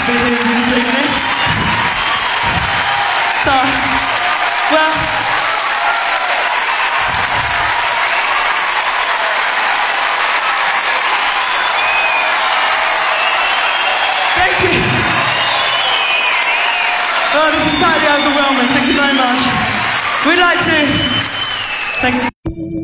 be here with you this evening. So, well, thank you. Oh, this is totally overwhelming. Thank you very much. We'd like to thank